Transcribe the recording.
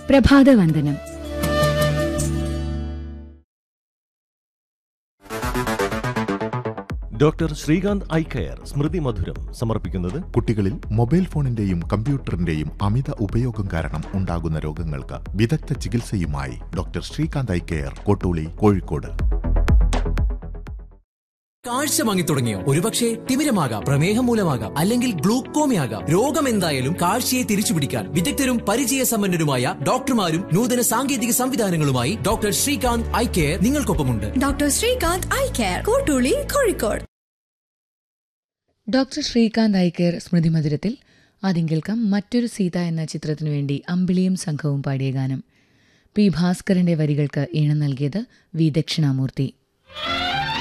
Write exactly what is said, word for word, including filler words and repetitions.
പ്രഭാതവന്ദനം. Doctor Srikanth eye care സ്മൃതി മധുരം സമർപ്പിക്കുന്നത് കുട്ടികളിൽ മൊബൈൽ ഫോണിന്റെയും കമ്പ്യൂട്ടറിന്റെയും അമിത ഉപയോഗം കാരണം ഉണ്ടാകുന്ന രോഗങ്ങൾക്ക് വിദഗ്ധ ചികിത്സയുമായി doctor Srikanth eye care, Kottooli, Kozhikode. കാഴ്ച വാങ്ങി തുടങ്ങിയോ? ഒരുപക്ഷെ തിമിരമാകാം, പ്രമേഹം മൂലമാകാം, അല്ലെങ്കിൽ ഗ്ലൂക്കോമയാകാം. രോഗം എന്തായാലും കാഴ്ചയെ തിരിച്ചുപിടിക്കാൻ വിദഗ്ധരും പരിചയസമ്പന്നരുമായ ഡോക്ടർമാരും നൂതന സാങ്കേതിക സംവിധാനങ്ങളുമായി doctor Srikanth eye care നിങ്ങൾക്കൊപ്പമുണ്ട്. Doctor Srikanth eye care, Kottooli, Kozhikode. Doctor Srikanth eye care സ്മൃതി മധുരത്തിൽ ആദ്യം കേൾക്കാം മറ്റൊരു സീത എന്ന ചിത്രത്തിനു വേണ്ടി അമ്പിളിയും സംഘവും പാടിയ ഗാനം. പി ഭാസ്കരന്റെ വരികൾക്ക് ഈണം നൽകിയത് വി ദക്ഷിണാമൂർത്തി.